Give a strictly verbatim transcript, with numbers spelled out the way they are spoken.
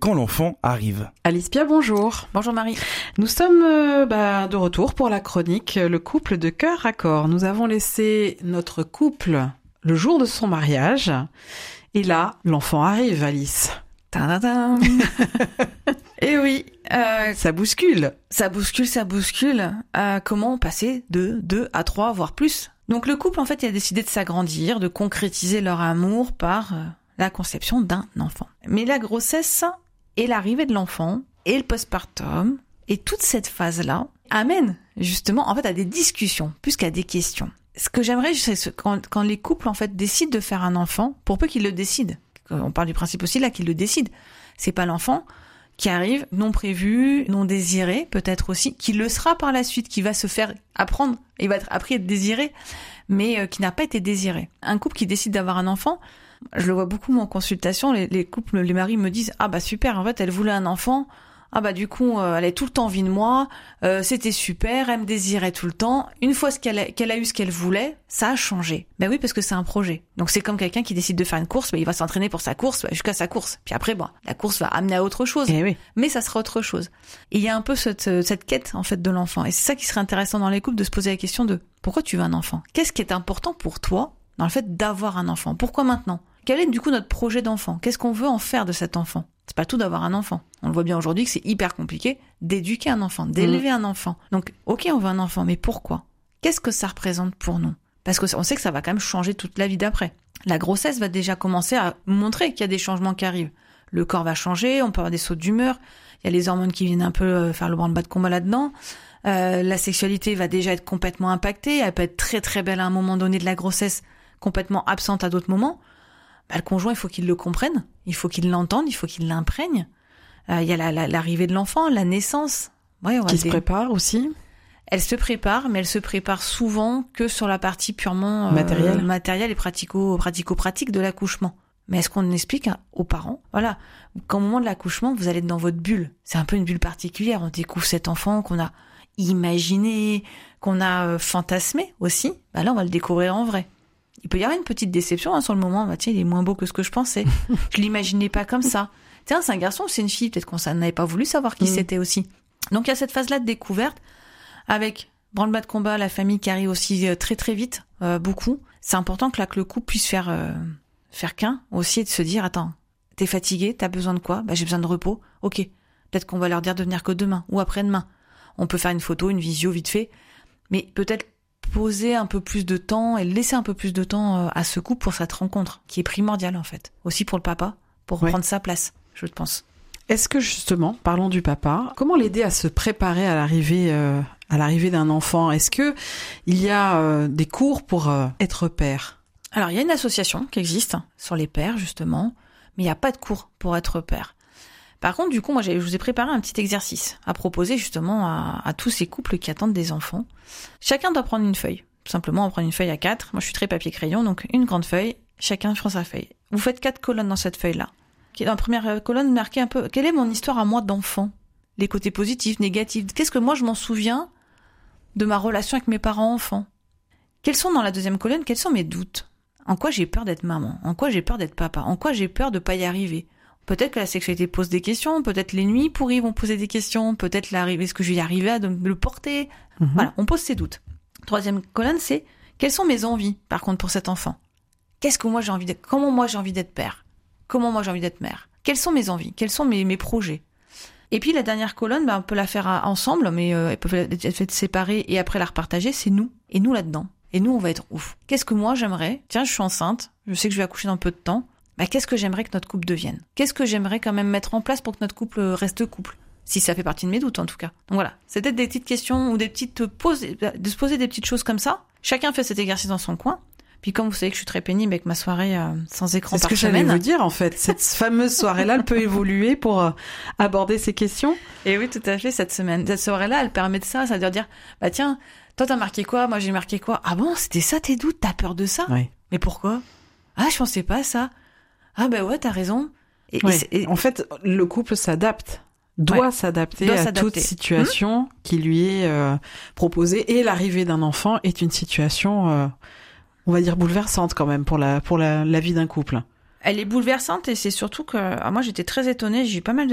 quand l'enfant arrive. Alice Pia, bonjour. Bonjour Marie. Nous sommes euh, bah, de retour pour la chronique Le couple de cœur à corps. Nous avons laissé notre couple le jour de son mariage. Et là, l'enfant arrive, Alice. Tadadam. Et oui. Euh, ça bouscule. Ça bouscule, ça bouscule. Euh, comment passer de deux à trois, voire plus? Donc le couple, en fait, il a décidé de s'agrandir, de concrétiser leur amour par euh, la conception d'un enfant. Mais la grossesse et l'arrivée de l'enfant et le postpartum et toute cette phase-là amène justement, en fait, à des discussions plus qu'à des questions. Ce que j'aimerais, c'est ce, quand, quand les couples, en fait, décident de faire un enfant, pour peu qu'ils le décident. On parle du principe aussi là qu'ils le décident. C'est pas l'enfant qui arrive non prévu, non désiré, peut-être aussi, qui le sera par la suite, qui va se faire apprendre, il va être appris à être désiré, mais euh, qui n'a pas été désiré. Un couple qui décide d'avoir un enfant, je le vois beaucoup moi, en consultation, les, les couples, les maris me disent « Ah bah super, en fait, elle voulait un enfant, ah bah du coup, euh, elle avait tout le temps envie de moi, euh, c'était super, elle me désirait tout le temps. Une fois qu'elle a, qu'elle a eu ce qu'elle voulait, ça a changé. » Ben oui, parce que c'est un projet. Donc c'est comme quelqu'un qui décide de faire une course, ben il va s'entraîner pour sa course, ben, jusqu'à sa course. Puis après, bon, la course va amener à autre chose. Eh oui. Mais ça sera autre chose. Et il y a un peu cette, cette quête, en fait, de l'enfant. Et c'est ça qui serait intéressant dans les couples, de se poser la question de pourquoi tu veux un enfant? Qu'est-ce qui est important pour toi dans le fait d'avoir un enfant? Pourquoi maintenant? Quel est du coup notre projet d'enfant? Qu'est-ce qu'on veut en faire de cet enfant? C'est pas tout d'avoir un enfant. On le voit bien aujourd'hui que c'est hyper compliqué d'éduquer un enfant, d'élever mmh. un enfant. Donc, ok, on veut un enfant, mais pourquoi? Qu'est-ce que ça représente pour nous? Parce qu'on sait que ça va quand même changer toute la vie d'après. La grossesse va déjà commencer à montrer qu'il y a des changements qui arrivent. Le corps va changer, on peut avoir des sauts d'humeur, il y a les hormones qui viennent un peu faire le branle-bas de combat là-dedans. Euh, la sexualité va déjà être complètement impactée, elle peut être très très belle à un moment donné de la grossesse, complètement absente à d'autres moments. Bah, le conjoint, il faut qu'il le comprenne, il faut qu'il l'entende, il faut qu'il l'imprègne. Euh, il y a la, la, l'arrivée de l'enfant, la naissance. Ouais, on va qui se dé... prépare aussi. Elle se prépare, mais elle se prépare souvent que sur la partie purement euh, matérielle, matérielle et pratico, pratico-pratique de l'accouchement. Mais est-ce qu'on explique aux parents? Voilà, qu'au moment de l'accouchement, vous allez être dans votre bulle. C'est un peu une bulle particulière. On découvre cet enfant qu'on a imaginé, qu'on a euh, fantasmé aussi. Bah là, on va le découvrir en vrai. Il peut y avoir une petite déception hein, sur le moment. Bah, tiens, il est moins beau que ce que je pensais. Je l'imaginais pas comme ça. Tiens, c'est un garçon ou c'est une fille? Peut-être qu'on n'avait pas voulu savoir qui mmh. c'était aussi. Donc, il y a cette phase-là de découverte avec branle-bas de combat, la famille qui arrive aussi euh, très très vite, euh, beaucoup. C'est important que là, que le couple puisse faire, euh, faire qu'un aussi et de se dire, attends, t'es fatigué, t'as besoin de quoi? Bah, j'ai besoin de repos. Ok. Peut-être qu'on va leur dire de venir que demain ou après-demain. On peut faire une photo, une visio vite fait. Mais peut-être poser un peu plus de temps et laisser un peu plus de temps à ce couple pour cette rencontre, qui est primordiale en fait. Aussi pour le papa, pour ouais. prendre sa place, je pense. Est-ce que justement, parlons du papa, comment l'aider à se préparer à l'arrivée, euh, à l'arrivée d'un enfant? Est-ce que il y a euh, des cours pour euh, être père? Alors il y a une association qui existe sur les pères justement, mais il n'y a pas de cours pour être père. Par contre, du coup, moi, je vous ai préparé un petit exercice à proposer justement à, à tous ces couples qui attendent des enfants. Chacun doit prendre une feuille. Tout simplement, on prend une feuille à quatre. Moi, je suis très papier-crayon, donc une grande feuille. Chacun prend sa feuille. Vous faites quatre colonnes dans cette feuille-là. Dans la première colonne, marquez un peu quelle est mon histoire à moi d'enfant. Les côtés positifs, négatifs. Qu'est-ce que moi, je m'en souviens de ma relation avec mes parents-enfants. Quels sont dans la deuxième colonne, quels sont mes doutes? En quoi j'ai peur d'être maman? En quoi j'ai peur d'être papa? En quoi j'ai peur de pas y arriver? Peut-être que la sexualité pose des questions, peut-être les nuits pourries vont poser des questions, peut-être l'arrivée, est-ce que je vais y arriver à le porter? Mmh. Voilà, on pose ses doutes. Troisième colonne, c'est quelles sont mes envies, par contre, pour cet enfant? Qu'est-ce que moi j'ai envie d'être? Comment moi j'ai envie d'être père? Comment moi j'ai envie d'être mère? Quelles sont mes envies? Quels sont mes, mes projets? Et puis la dernière colonne, bah, on peut la faire ensemble, mais euh, elle peut être séparée et après la repartager, c'est nous. Et nous là-dedans. Et nous, on va être ouf. Qu'est-ce que moi j'aimerais? Tiens, je suis enceinte, je sais que je vais accoucher dans peu de temps. Bah, qu'est-ce que j'aimerais que notre couple devienne? Qu'est-ce que j'aimerais quand même mettre en place pour que notre couple reste couple? Si ça fait partie de mes doutes, en tout cas. Donc voilà. C'est peut-être des petites questions ou des petites poses, de se poser des petites choses comme ça. Chacun fait cet exercice dans son coin. Puis comme vous savez que je suis très pénible avec ma soirée euh, sans écran par semaine. C'est ce que j'allais vous dire, en fait. Cette fameuse soirée-là, elle peut évoluer pour euh, aborder ces questions. Et oui, tout à fait, cette semaine. Cette soirée-là, elle permet de ça. Ça veut dire, dire, bah tiens, toi t'as marqué quoi? Moi j'ai marqué quoi? Ah bon, c'était ça tes doutes? T'as peur de ça? Oui. Mais pourquoi? Ah, je pensais pas à ça. Ah ben ouais, t'as raison. Et, ouais. et, et... En fait, le couple s'adapte, doit ouais. s'adapter doit à s'adapter. toute situation mmh. qui lui est euh, proposée. Et l'arrivée d'un enfant est une situation, euh, on va dire, bouleversante quand même pour la, pour la, la vie d'un couple. Elle est bouleversante et c'est surtout que... Alors moi, j'étais très étonnée, j'ai eu pas mal de